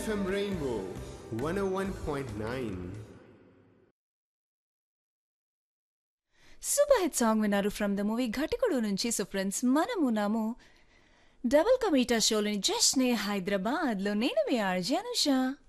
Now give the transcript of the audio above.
FM Rainbow 101.9. Super hit song విన్నారు from the movie Ghatikudu నుంచి. So friends, మనమున్నాము double కమీటా షోలోని just నే హైదరాబాద్ లో. నేను మీ ఆర్జే అనుష.